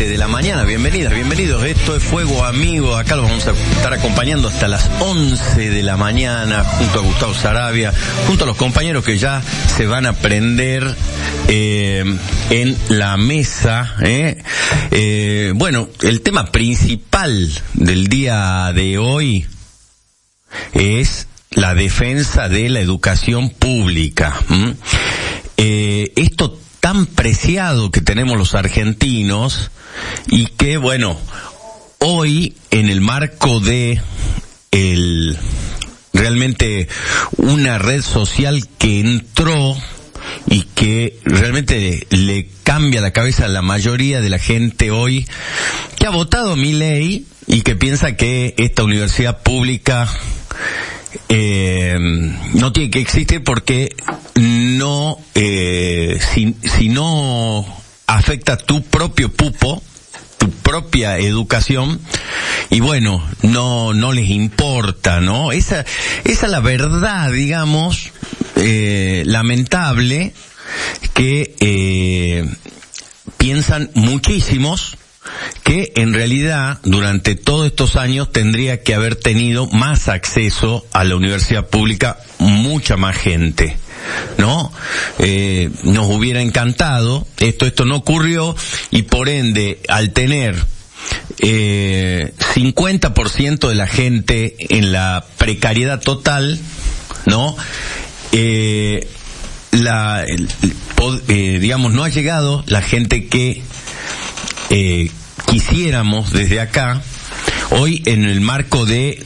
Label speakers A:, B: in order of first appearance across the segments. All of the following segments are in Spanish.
A: 11 de la mañana. Bienvenidas, bienvenidos. Esto es Fuego Amigo. Acá los vamos a estar acompañando hasta las 11 de la mañana junto a Gustavo Sarabia, junto a los compañeros que ya se van a prender en la mesa. Bueno, el tema principal del día de hoy es la defensa de la educación pública. Esto tan preciado que tenemos los argentinos y que, bueno, hoy en el marco de realmente una red social que entró y que realmente le cambia la cabeza a la mayoría de la gente hoy que ha votado a Milei y que piensa que esta universidad pública no tiene que existir porque no si no afecta tu propio pupo, tu propia educación, y bueno, no les importa, ¿no? Esa es la verdad, digamos, lamentable que piensan muchísimos que en realidad durante todos estos años tendría que haber tenido más acceso a la universidad pública mucha más gente, ¿no? Nos hubiera encantado, esto no ocurrió, y por ende, al tener 50% de la gente en la precariedad total, ¿no? Digamos, no ha llegado la gente que quisiéramos desde acá. Hoy en el marco de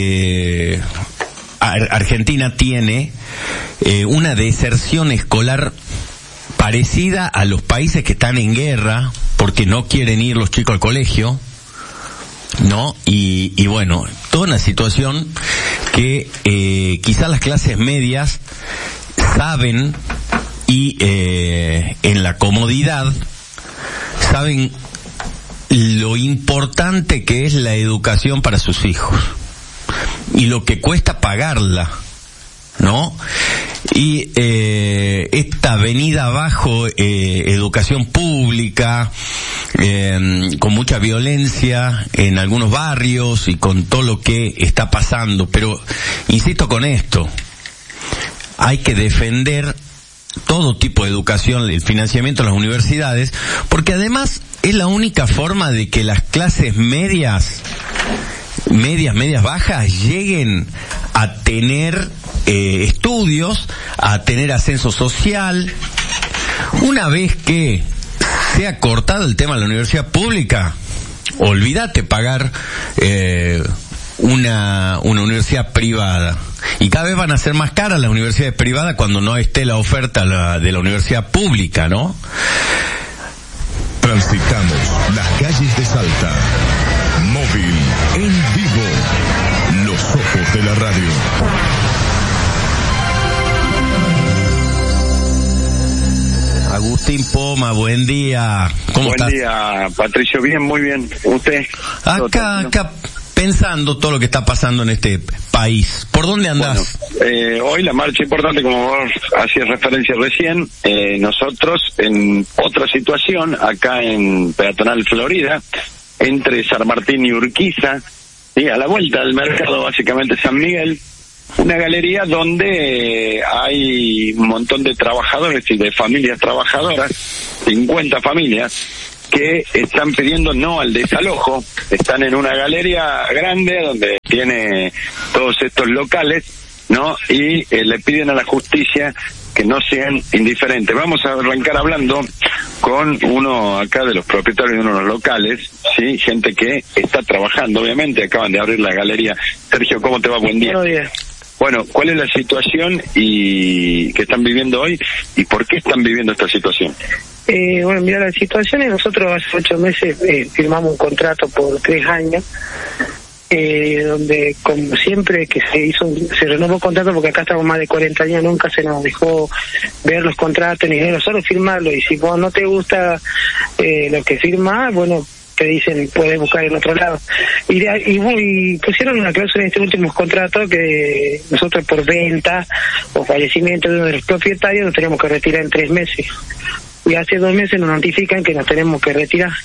A: Argentina tiene una deserción escolar parecida a los países que están en guerra porque no quieren ir los chicos al colegio, ¿no? Y bueno, toda una situación que quizás las clases medias saben y en la comodidad saben lo importante que es la educación para sus hijos y lo que cuesta pagarla, ¿no? Y esta venida abajo, educación pública, con mucha violencia en algunos barrios y con todo lo que está pasando, pero insisto con esto, hay que defender todo tipo de educación, el financiamiento de las universidades, porque además es la única forma de que las clases medias bajas lleguen a tener estudios, a tener ascenso social. Una vez que se ha cortado el tema de la universidad pública, olvídate pagar una universidad privada. Y cada vez van a ser más caras las universidades privadas cuando no esté la oferta de la universidad pública, ¿no?
B: Transitamos las calles de Salta. Móvil en vivo. Los ojos de la radio.
A: Agustín Poma, buen día. ¿Cómo estás?
C: Buen día, Patricio. Bien, muy bien. ¿Usted?
A: Acá pensando todo lo que está pasando en este país. ¿Por dónde andás?
C: Bueno, hoy la marcha importante, como vos hacías referencia recién, nosotros en otra situación, acá en Peatonal Florida, entre San Martín y Urquiza, y a la vuelta del mercado básicamente San Miguel, una galería donde hay un montón de trabajadores y de familias trabajadoras, 50 familias, que están pidiendo no al desalojo. Están en una galería grande donde tiene todos estos locales, ¿no? Y le piden a la justicia que no sean indiferentes. Vamos a arrancar hablando con uno acá de los propietarios de uno de los locales, sí, gente que está trabajando, obviamente, acaban de abrir la galería. Sergio, ¿cómo te va? Buen día.
D: Buenos días.
C: Bueno, ¿cuál es la situación y que están viviendo hoy y por qué están viviendo esta situación?
D: Bueno, mira, la situación es, nosotros hace 8 meses firmamos un contrato por 3 años, donde como siempre que se renovó el contrato, porque acá estamos más de 40 años, nunca se nos dejó ver los contratos ni solo firmarlo, y si vos no te gusta lo que firmás, bueno, te dicen puedes buscar en otro lado, y pusieron una cláusula en este último contrato que nosotros por venta o fallecimiento de uno de los propietarios nos tenemos que retirar en 3 meses, y hace 2 meses nos notifican que nos tenemos que retirar.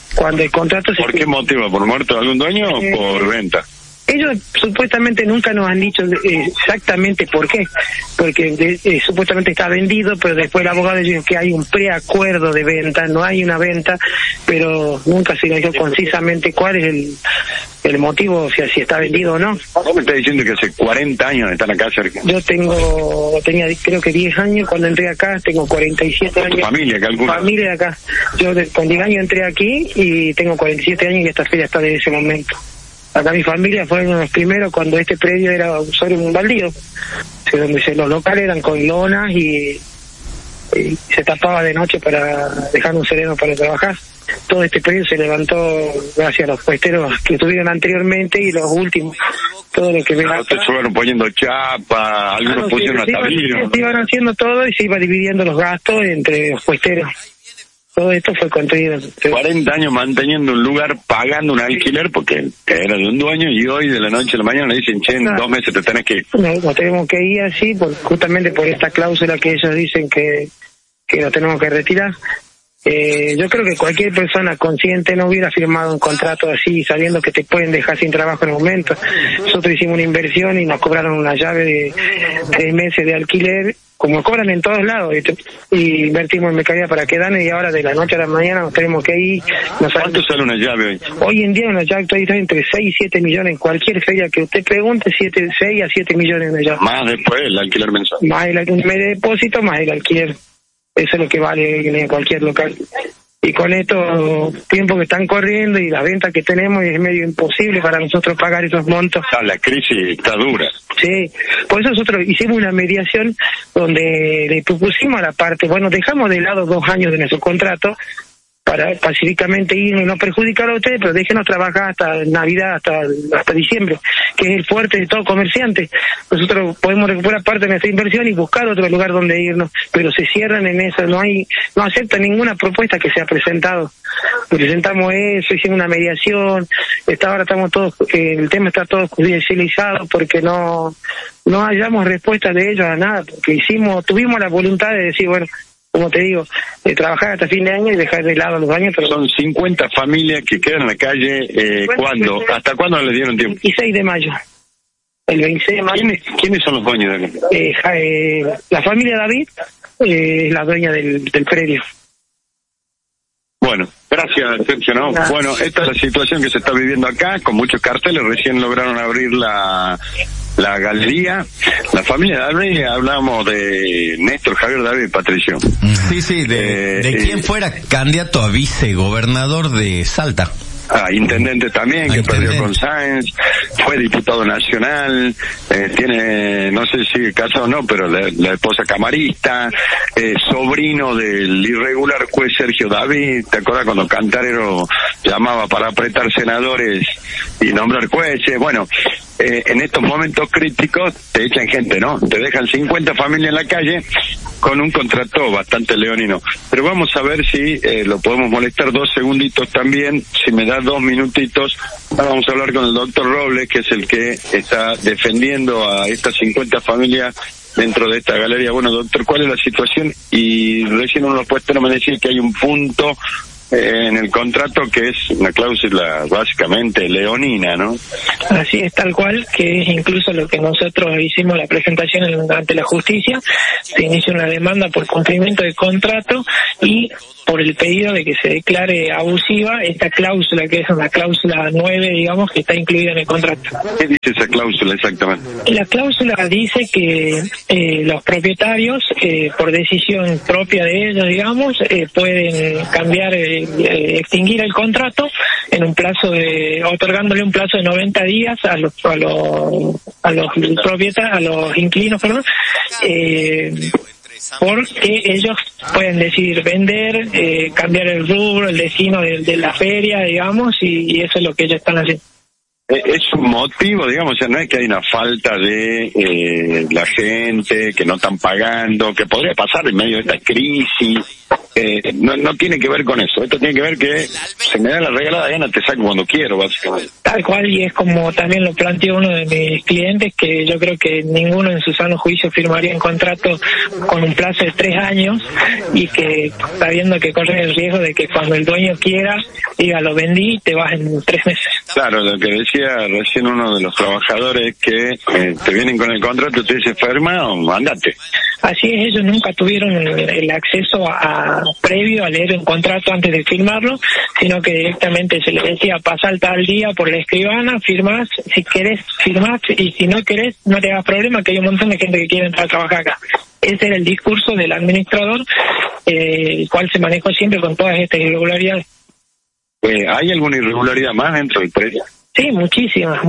D: cuando el contrato se...
C: ¿Por qué motivo? ¿Por muerto de algún dueño o por venta?
D: Ellos supuestamente nunca nos han dicho exactamente por qué, porque supuestamente está vendido, pero después el abogado dijo que hay un preacuerdo de venta, no hay una venta, pero nunca se dijo concisamente cuál es el motivo, o sea, si está vendido o no.
C: ¿Vos me estás diciendo que hace 40 años están acá cerca?
D: Yo tenía creo que 10 años cuando entré acá, tengo 47 años.
C: ¿Tu familia, calcula?
D: Familia de acá. Yo con 10 años entré aquí y tengo 47 años y esta feria está desde ese momento. Acá mi familia fue uno de los primeros cuando este predio era sobre un baldío, donde los locales eran con lonas y se tapaba de noche para dejar un sereno para trabajar. Todo este predio se levantó gracias a los puesteros que tuvieron anteriormente y los últimos. Todo lo que ven acá.
C: Ustedes fueron poniendo chapa, algunos pusieron hasta vidrio.
D: Se iban haciendo todo y se iba dividiendo los gastos entre los puesteros. Todo esto fue construido.
C: 40 años manteniendo un lugar, pagando un alquiler porque era de un dueño y hoy de la noche a la mañana le dicen, che, en 2 meses te tenés que ir.
D: Nos tenemos que ir así, justamente por esta cláusula que ellos dicen que nos tenemos que retirar. Yo creo que cualquier persona consciente no hubiera firmado un contrato así sabiendo que te pueden dejar sin trabajo en el momento. Nosotros hicimos una inversión y nos cobraron una llave de 3 meses de alquiler, como cobran en todos lados, y invertimos en mercadería para quedarnos y ahora de la noche a la mañana nos tenemos que ir.
C: ¿Cuánto sale una llave hoy?
D: Hoy en día una llave está entre 6 y 7 millones, en cualquier feria que usted pregunte, 6 a 7 millones una llave.
C: Más después el alquiler mensual.
D: Más el depósito, más el alquiler. Eso es lo que vale en cualquier local. Y con estos tiempos que están corriendo y las ventas que tenemos es medio imposible para nosotros pagar esos montos.
C: La crisis está dura.
D: Sí, por eso nosotros hicimos una mediación donde le propusimos a la parte, bueno, dejamos de lado 2 años de nuestro contrato para pacíficamente irnos y no perjudicar a ustedes, pero déjenos trabajar hasta Navidad, hasta diciembre, que es el fuerte de todo comerciante. Nosotros podemos recuperar parte de nuestra inversión y buscar otro lugar donde irnos, pero se cierran en eso, no aceptan ninguna propuesta que sea presentado. Presentamos eso, hicimos una mediación, ahora estamos todos, el tema está todo judicializado porque no hallamos respuesta de ellos a nada, porque tuvimos la voluntad de decir, bueno, como te digo, de trabajar hasta fin de año y dejar de lado los años. Pero...
C: Son 50 familias que quedan en la calle. ¿Cuándo? ¿Hasta cuándo les dieron tiempo?
D: 26 de mayo. El 26 de mayo.
C: ¿Quiénes son los dueños de acá?
D: La familia David es la dueña del predio.
C: Bueno, gracias, Sergio. ¿No? Bueno, esta es la situación que se está viviendo acá, con muchos carteles. Recién lograron abrir la galería. La familia David, hablamos de Néstor, Javier David y Patricio.
A: Sí, de quien fuera candidato a vicegobernador de Salta.
C: Intendente también, que perdió con Sáenz, fue diputado nacional, tiene, no sé si casado o no, pero la esposa camarista, sobrino del irregular juez Sergio David. ¿Te acuerdas cuando Cantarero llamaba para apretar senadores y nombrar jueces? Bueno, en estos momentos críticos te echan gente, ¿no? Te dejan 50 familias en la calle con un contrato bastante leonino. Pero vamos a ver si lo podemos molestar 2 segunditos también, si me da 2 minutitos. Ahora vamos a hablar con el doctor Robles, que es el que está defendiendo a estas 50 familias dentro de esta galería. Bueno, doctor, ¿cuál es la situación? Y recién uno de los puestos me decía que hay un punto en el contrato que es una cláusula básicamente leonina, ¿no?
D: Así es, tal cual, que es incluso lo que nosotros hicimos la presentación ante la justicia. Se inicia una demanda por cumplimiento de contrato y por el pedido de que se declare abusiva esta cláusula, que es una cláusula 9, digamos, que está incluida en el contrato.
C: ¿Qué dice esa cláusula exactamente?
D: La cláusula dice que los propietarios, por decisión propia de ellos, digamos, pueden cambiar, extinguir el contrato en un plazo otorgándole un plazo de 90 días a los propietarios, a los inquilinos, perdón, porque ellos pueden decidir vender, cambiar el rubro, el destino de la feria, digamos, y eso es lo que ellos están haciendo.
C: es un motivo, digamos, o sea, no es que hay una falta de la gente, que no están pagando, que podría pasar en medio de esta crisis. No tiene que ver con eso. Esto tiene que ver que se me da la regalada gana, te saco cuando quiero, básicamente.
D: Tal cual, y es como también lo planteó uno de mis clientes, que yo creo que ninguno en su sano juicio firmaría un contrato con un plazo de 3 años y que sabiendo que corre el riesgo de que cuando el dueño quiera diga lo vendí y te vas en 3 meses.
C: Claro, lo que decía recién uno de los trabajadores, que te vienen con el contrato, te dice firma o andate.
D: Así es, ellos nunca tuvieron el acceso previo a leer un contrato antes de firmarlo, sino que directamente se les decía, pasa al tal día por la escribana, firmás, si querés firmás, y si no querés no te hagas problema, que hay un montón de gente que quiere entrar a trabajar acá. Ese era el discurso del administrador, el cual se manejó siempre con todas estas irregularidades.
C: ¿Hay alguna irregularidad más dentro del predio?
D: Sí, muchísimas.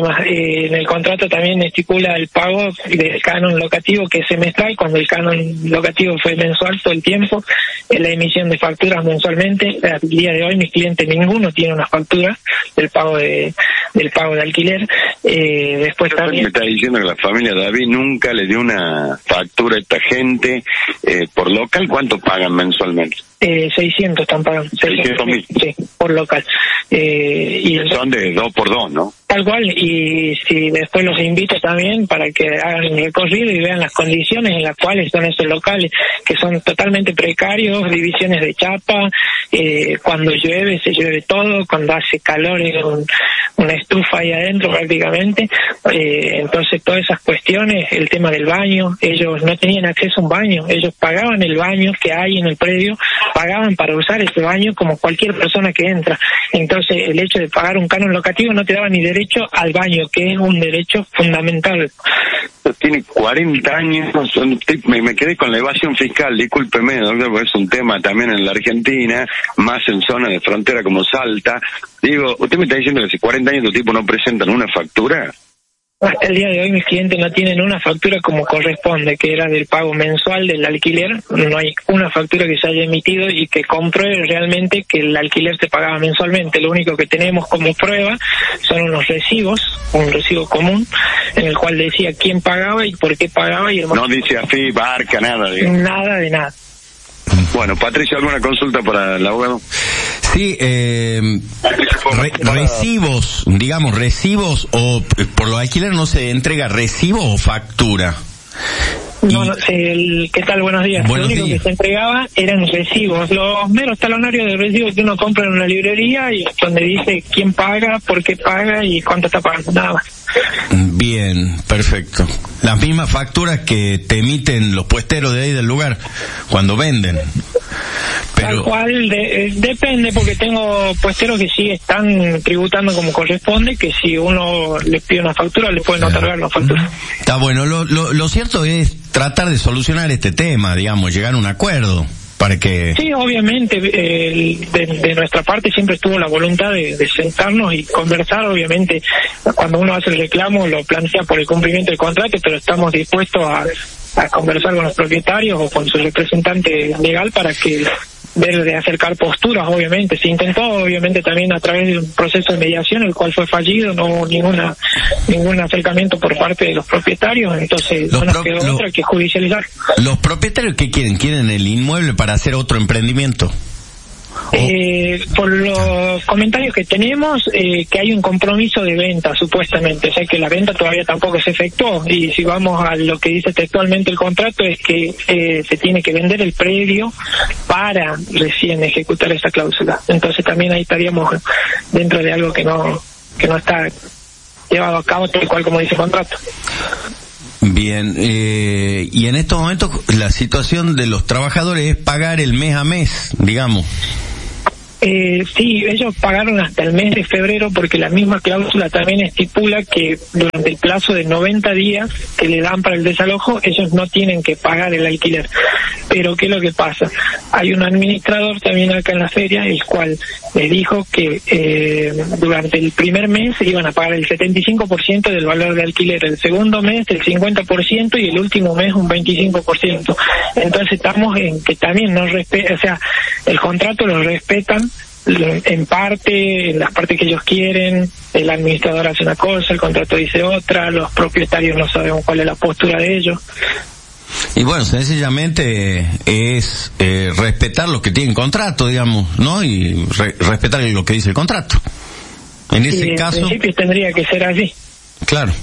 D: En el contrato también estipula el pago del canon locativo, que es semestral, cuando el canon locativo fue mensual todo el tiempo, la emisión de facturas mensualmente. Al día de hoy mis clientes ninguno tiene una factura del pago de alquiler. Después también... Me
C: está diciendo que la familia David nunca le dio una factura a esta gente por local. ¿Cuánto pagan mensualmente?
D: 600 están pagando.
C: 600.000.
D: Sí, por local. Y
C: son de 2 por 2, ¿no?
D: Tal cual, y si después los invito también para que hagan el recorrido y vean las condiciones en las cuales son esos locales, que son totalmente precarios, divisiones de chapa, cuando llueve se llueve todo, cuando hace calor es una estufa ahí adentro prácticamente. Entonces todas esas cuestiones, el tema del baño, ellos no tenían acceso a un baño, ellos pagaban el baño que hay en el predio, pagaban para usar ese baño como cualquier persona que entra. Entonces el hecho de pagar un canon locativo no te daba ni derecho al baño, que es un derecho fundamental.
C: Tiene 40 años, me quedé con la evasión fiscal, discúlpeme, doctor, porque es un tema también en la Argentina, más en zona de frontera como Salta. Digo, ¿usted me está diciendo que hace 40 años tu tipo no presentan una factura?
D: Hasta el día de hoy mis clientes no tienen una factura como corresponde, que era del pago mensual del alquiler. No hay una factura que se haya emitido y que compruebe realmente que el alquiler se pagaba mensualmente. Lo único que tenemos como prueba son unos recibos, un recibo común, en el cual decía quién pagaba y por qué pagaba. Y
C: no dice AFIP, Barca, nada. Digamos.
D: Nada de nada.
C: Bueno, Patricia, ¿alguna consulta para el abogado?
A: Sí, recibos, digamos, recibos o por los alquileres no se entrega recibo o factura.
D: No, ¿qué tal? Buenos días. Lo único que se entregaba eran recibos, los meros talonarios de recibos que uno compra en una librería y donde dice quién paga, por qué paga y cuánto está pagando, nada más.
A: Bien, perfecto. Las mismas facturas que te emiten los puesteros de ahí del lugar cuando venden. Pero...
D: Tal cual, depende, porque tengo puesteros que sí están tributando como corresponde, que si uno les pide una factura, le pueden otorgar la factura.
A: Está bueno, lo cierto es tratar de solucionar este tema, digamos, llegar a un acuerdo. Para que... Sí,
D: obviamente, de nuestra parte siempre estuvo la voluntad de sentarnos y conversar. Obviamente, cuando uno hace el reclamo lo plantea por el cumplimiento del contrato, pero estamos dispuestos a conversar con los propietarios o con su representante legal para que ver de acercar posturas. Obviamente se intentó, obviamente también a través de un proceso de mediación, el cual fue fallido, no hubo ningún acercamiento por parte de los propietarios, entonces no nos quedó otra que judicializar.
A: ¿Los propietarios qué quieren? ¿Quieren el inmueble para hacer otro emprendimiento?
D: Por los comentarios que tenemos, que hay un compromiso de venta supuestamente, o sea que la venta todavía tampoco se efectuó, y si vamos a lo que dice textualmente el contrato es que se tiene que vender el predio para recién ejecutar esa cláusula. Entonces también ahí estaríamos dentro de algo que no está llevado a cabo tal cual como dice el contrato.
A: Bien, y en estos momentos la situación de los trabajadores es pagar el mes a mes, digamos.
D: Sí, ellos pagaron hasta el mes de febrero porque la misma cláusula también estipula que durante el plazo de 90 días que le dan para el desalojo, ellos no tienen que pagar el alquiler. Pero ¿qué es lo que pasa? Hay un administrador también acá en la feria, el cual le dijo que durante el primer mes iban a pagar el 75% del valor de alquiler, el segundo mes el 50% y el último mes un 25%. Entonces estamos en que también no respetan, o sea, el contrato lo respetan en parte, en las partes que ellos quieren, el administrador hace una cosa, el contrato dice otra, los propietarios no sabemos cuál es la postura de ellos.
A: Y bueno, sencillamente es respetar lo que tiene el contrato, digamos, ¿no? Y respetar lo que dice el contrato. En ese caso...
D: En principio tendría que ser así.
A: Claro.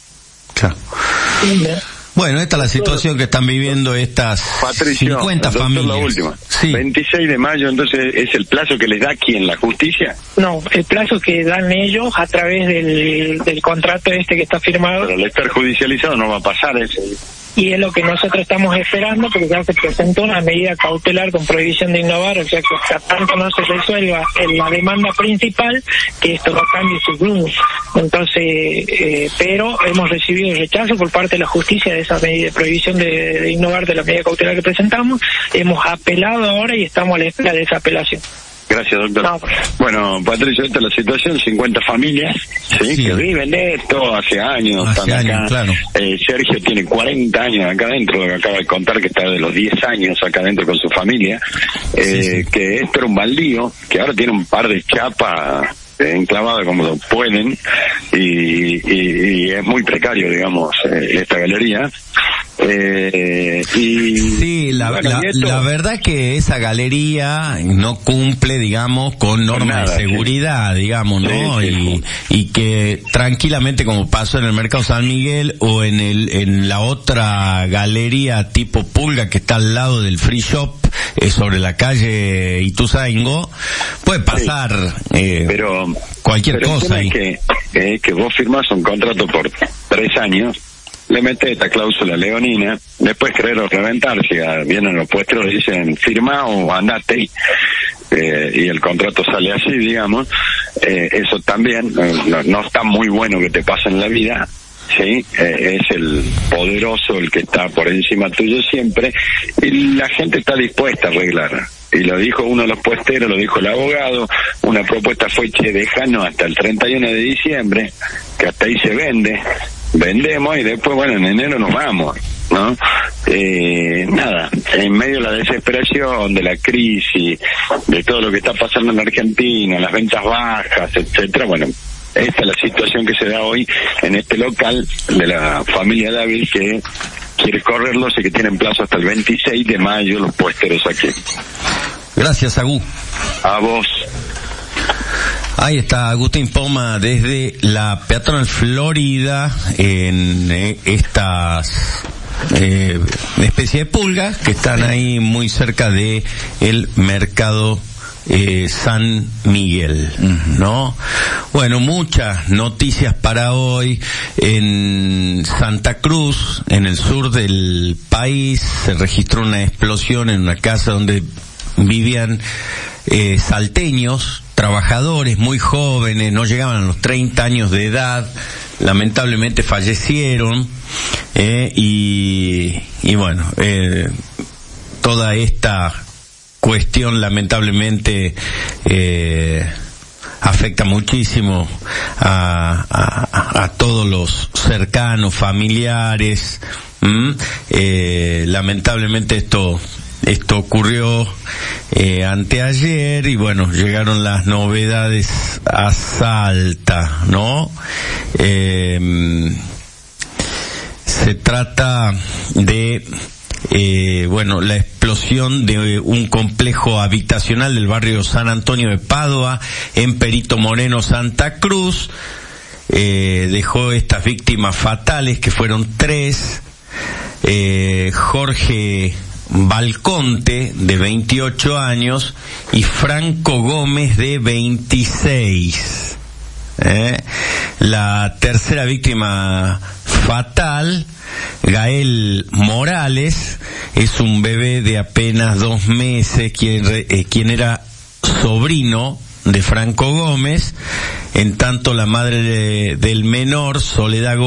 A: Bueno, esta es la situación que están viviendo estas
C: Patricio,
A: 50 familias.
C: La última.
A: Sí.
C: 26 de mayo, entonces, ¿es el plazo que les da quién? ¿La justicia?
D: No, el plazo que dan ellos a través del contrato que está firmado.
C: Pero al estar judicializado no va a pasar ese.
D: Y es lo que nosotros estamos esperando, porque ya se presentó una medida cautelar con prohibición de innovar, o sea que hasta tanto no se resuelva en la demanda principal, que esto no cambie sus rumos. Entonces, pero hemos recibido rechazo por parte de la justicia de esa medida de prohibición de innovar, de la medida cautelar que presentamos. Hemos apelado ahora y estamos a la espera de esa apelación.
C: Gracias, doctor.
D: No.
C: Bueno, Patricio, esta es la situación, 50 familias, ¿sí? Que viven de esto hace años. Acá.
A: Claro.
C: Sergio tiene 40 años acá adentro, acaba de contar que está de los 10 años acá adentro con su familia, que esto era un baldío, que ahora tiene un par de chapas enclavadas como pueden, y es muy precario, digamos, esta galería.
A: Sí, la verdad es que esa galería no cumple, digamos, con normas de seguridad, digamos, ¿no? Y que tranquilamente, como pasó en el Mercado San Miguel o en la otra galería tipo Pulga que está al lado del Free Shop, sobre la calle Ituzaingó, puede pasar
C: pero
A: cualquier cosa ahí.
C: Que vos firmás un contrato por 3 años, le metes esta cláusula leonina, después querer reventar, si vienen los puestos y dicen firma o andate, y el contrato sale así, digamos, eso también no está muy bueno que te pase en la vida. Sí, es el poderoso el que está por encima tuyo siempre, y la gente está dispuesta a arreglar. Y lo dijo uno de los puesteros, lo dijo el abogado, una propuesta fue, déjanos hasta el 31 de diciembre, que hasta ahí se vende, vendemos y después, bueno, en enero nos vamos, ¿no? Nada, en medio de la desesperación, de la crisis, de todo lo que está pasando en Argentina, las ventas bajas, etcétera, bueno, esta es la situación que se da hoy en este local de la familia Dávil, que quiere correrlos y que tienen plazo hasta el 26 de mayo los puesteros aquí.
A: Gracias, Agú.
C: A vos.
A: Ahí está Agustín Poma desde la Peatonal Florida, en estas especie de pulgas que están ahí muy cerca de el mercado San Miguel, ¿no? Bueno, muchas noticias para hoy. En Santa Cruz, en el sur del país, se registró una explosión en una casa donde vivían salteños, trabajadores muy jóvenes, no llegaban a los 30 años de edad, lamentablemente fallecieron, y bueno, toda esta cuestión lamentablemente afecta muchísimo a todos los cercanos, familiares. Lamentablemente esto ocurrió anteayer, y bueno, llegaron las novedades a Salta, ¿no? Se trata de la explosión de un complejo habitacional del barrio San Antonio de Padua, en Perito Moreno, Santa Cruz. Dejó estas víctimas fatales, que fueron 3. Jorge Balconte, de 28 años, y Franco Gómez, de 26. La tercera víctima fatal, Gael Morales, es un bebé de apenas 2 meses, quien era sobrino de Franco Gómez. En tanto, la madre del menor, Soledad